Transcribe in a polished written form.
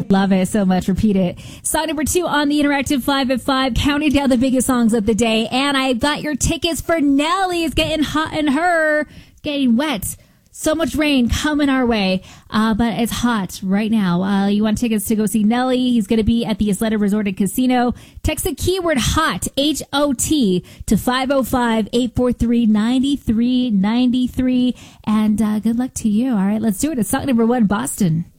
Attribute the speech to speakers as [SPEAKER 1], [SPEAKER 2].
[SPEAKER 1] Love it so much. Repeat it. Song number 2 on the Interactive 5 at 5, counting down the biggest songs of the day. And I've got your tickets for Nelly. It's getting hot in her, getting wet. So much rain coming our way, but it's hot right now. You want tickets to go see Nelly? He's going to be at the Isleta Resort and Casino. Text the keyword HOT, H-O-T, to 505-843-9393. And good luck to you. All right, let's do it. It's song number 1, Boston.